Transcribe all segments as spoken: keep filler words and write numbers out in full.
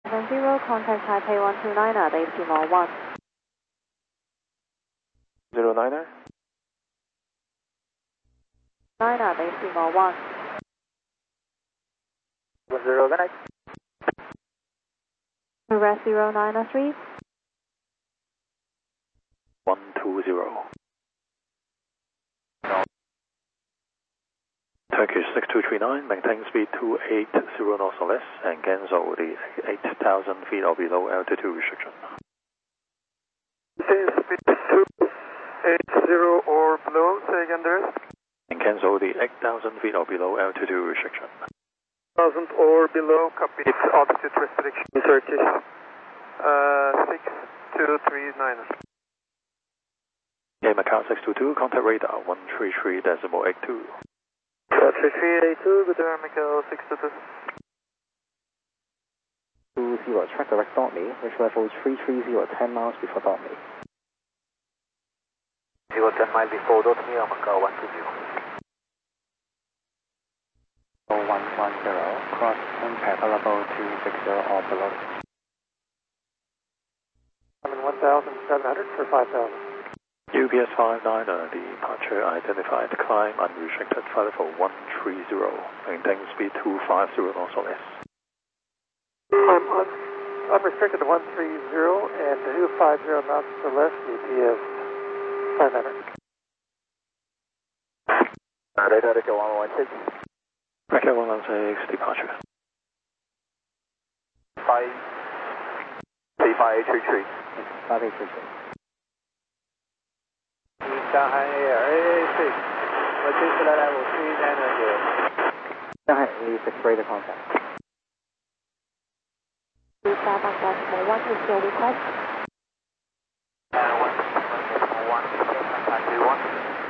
Zero, contact Taipei one two nine er, decimal one. Zero niner. Niner, decimal one. One zero, good night. Arrest zero nine er three. One two zero. Turkish six two three nine, maintain speed two eight zero knots or less and cancel the eight thousand feet or below altitude restriction. Maintain speed two eight zero or below, say again the rest. And cancel the eight thousand feet or below altitude restriction. one thousand or below, copy. It's altitude restriction, Turkish uh, six two three nine. Okay, Macau six two two, contact radar one three three decimal eight two. one three three eight two, good day, Macau six two two. two zero, track direct Dormy, which level three three zero, ten miles before Dormy. zero ten miles before Dormy, Macau one two zero. one one zero, cross impact level two six zero or below. I'm in one thousand seven hundred for five thousand. U P S five niner, departure identified, climb unrestricted, flight level one three zero, maintain speed two five zero knots or less. I'm un unrestricted one three zero and two five zero knots or less, U P S five niner. Radar Echo one one six. Echo one one six, departure. Five, three five eight three three. five eight three three. Shanghai Air A six, location level three nine zero. Shanghai A six, radar contact. Two five one decimal one is your request. And one decimal one, contact three one.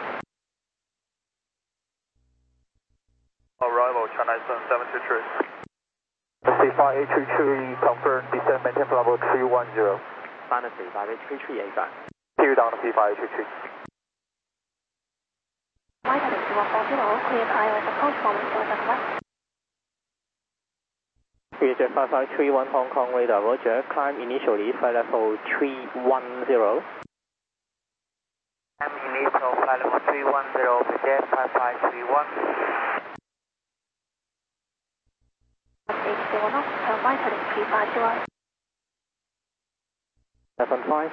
Arrival, China seven two three. C five eight three three, confirm descent maintain level three one zero. China C five eight three three A five. Clear down to C five eight three three. White heading two one four zero, cleared I O S approach forward four seven one. Vietjet five five three one Hong Kong radar, roger, climb initially, flight level three one zero. I'm initial flight level three one zero, Vietjet five five three one. eight zero knots, turn right heading three five zero. seven five.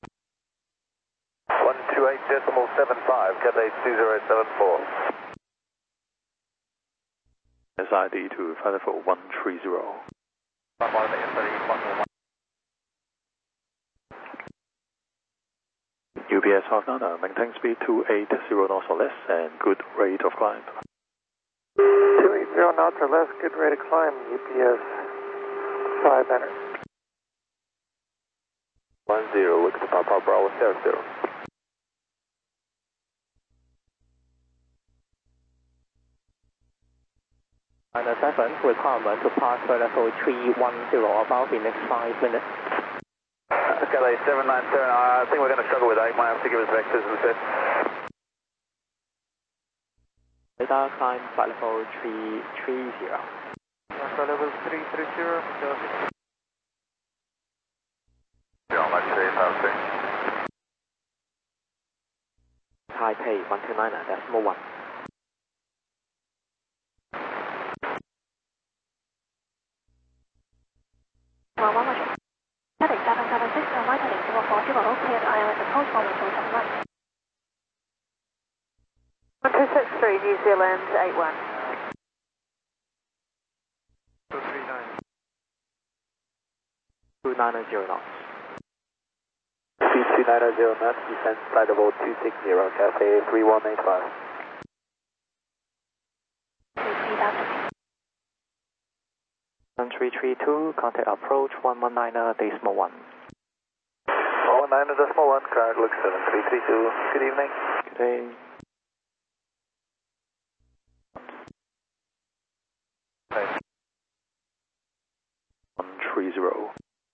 one two eight decimal seven five, Cathay two zero seven four. S I D to flight level one three zero. U P S five niner, maintain speed two eight zero knots or less and good rate of climb. two eight zero knots or less, good rate of climb, U P S five niner. one zero, look at the Papa Bravo zero zero. China seven, requirement to pass flight level three one zero about in next five minutes. Cathay seven nine seven, I think we're going to struggle with that, might have to give us vectors instead. Radar climb flight level three three zero. Flight level three three zero, John, let's see, passing. Taipei one two nine, decimal one. Well, one more. Heading seven seven six, turn right heading two one four zero, cleared I O S approach forward four seven one. one two six three, New Zealand eight one. two three nine. two nine zero knots. Speed two nine zero knots, descent flight level two six zero, Cathay three one eight five. Repeat after me. one three three two, contact approach one one nine decimal one. one one nine decimal one, current looks seven three three two. Good evening. Good day. one three zero.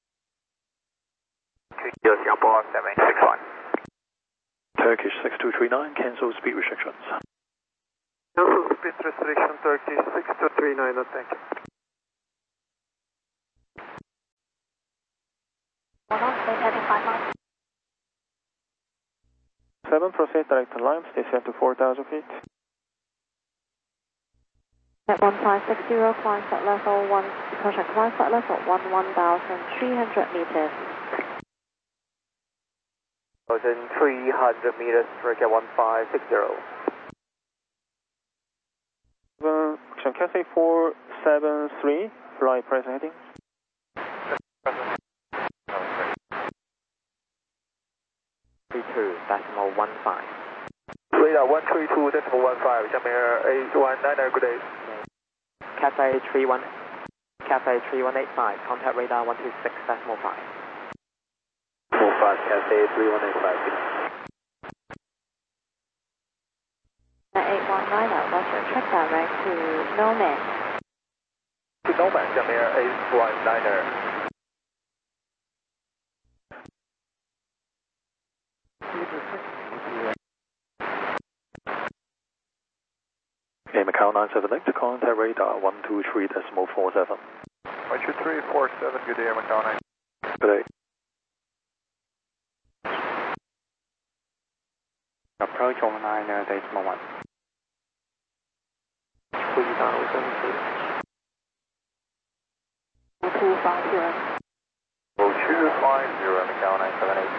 Singapore seven six one. Turkish six two three nine, cancel speed restrictions. Cancel speed restriction, Turkish six two three nine, thank you. Hold on, maintaining five miles. seven, proceed direct to Limes, descend to four thousand feet. At one five six zero, climb at level one, project climb at level one, one thousand three hundred meters. one thousand three hundred meters, Striker one five six zero. Uh, Cathay four seven three, fly press heading. three two decimal one five. Radar one three two decimal one five, Jamir eight one nine, good day. Cathay three one, Cathay three one eight five, contact radar one two six decimal five. four five, Cathay three one eight five. eight one nine, roger, check direct to Nomad. To Nomad, Jamir eight one nine. Okay, Macau nine seven eight, contact radar one two three decimal four seven. one two three four seven, good day, Macau nine. Good day. Approach on nine uh, decimal one. three thousand feet. two five zero. Oh two five zero, Macau nine seven eight.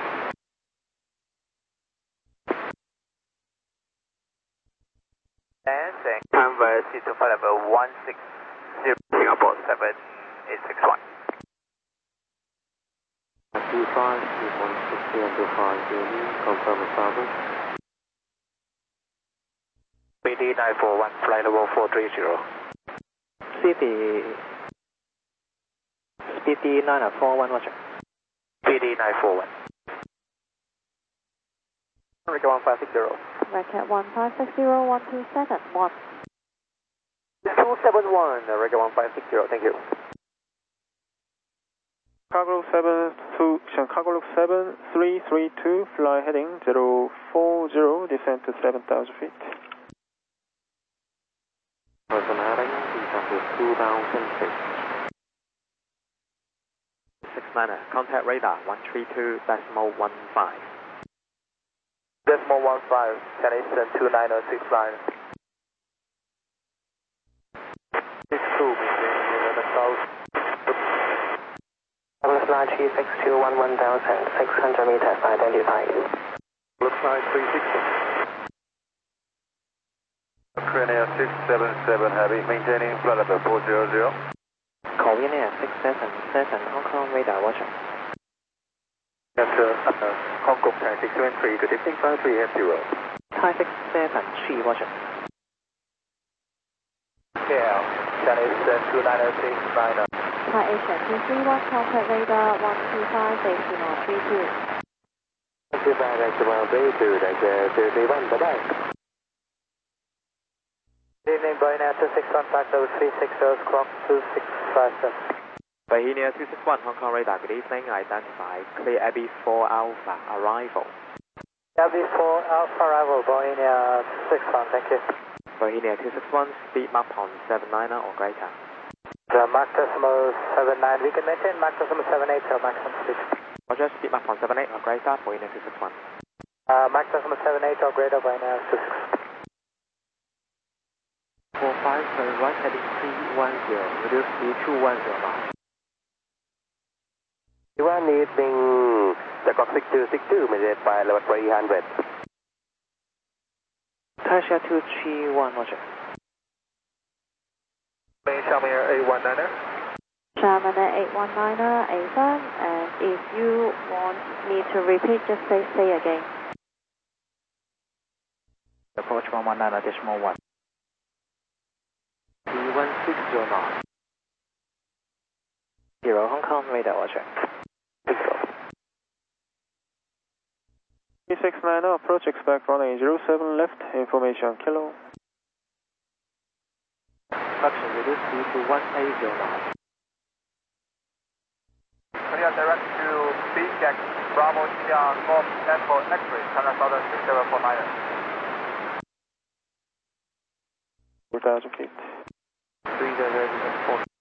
And then converse to flight level one six zero, Singapore seven eight six one. two five, two one six zero, two five zero, confirm the service. B D nine four one, flight level four three zero. City, Speedy nine four one, roger. B D nine four one. Rica one five six zero. Racket one five six zero, one two seven one. two seven one, Rica one five six zero, thank you. Cargo seven two, Cargo seven three three two, fly heading zero four zero, descend to seven thousand feet. Person heading, descend to two thousand feet. six niner, contact radar one three two decimal one five. Decimal one five, Canadian two nine zero six nine. six two, maintaining the south. Looks like three six two one one thousand six hundred meters identified. Looks like three six two. Korean Air six seven seven Heavy, maintaining flight level four zero zero. Korean Air six seven seven, Hong Kong radar, watcher. Yes, sir. Uh, Hong Kong Thai six seven three, good evening, five three eight zero. Thai six seven three, watcher. K L, Canadian two nine zero six nine. Thai Asia two three one, contact radar one two five decimal three two. one two five decimal three two, that's two three one, bye-bye. Good evening, Boeing Air two six one, flight level three six zero, squawk two six five seven. Boeing Air two six one, Hong Kong radar, good evening, identify clear Abbey four Alpha, arrival. Abbey four Alpha arrival, Boeing Air two six one, thank you. Boeing Air two six one, speed map on seven niner or greater. The Mach decimal seven nine, we can maintain Mach decimal seven eight, so maximum speed. Roger, speed map on seven eight or greater, Boeing Air two six one. Uh, Mach decimal seven eight or greater, Boeing Air two six one. four five, right heading three one zero, reduce speed two one zero miles. One evening, the clock six two six two, maintained by level three hundred. Taisha two three one, roger. Xiaomi eight one niner. Xiaomi eight one niner, A seven, and if you want me to repeat, just say, say again. Approach one one nine decimal one. three one six zero nine. Zero, Hong Kong radar, roger. three six nine, approach, expect runway zero seven left, information kilo. Instruction, reduce speed to one eight zero nine. Korea direct to B Jack, Bravo Sierra, Golf, Tempo, X-ray, China Southern six seven four nine. four thousand feet. three zero zero four.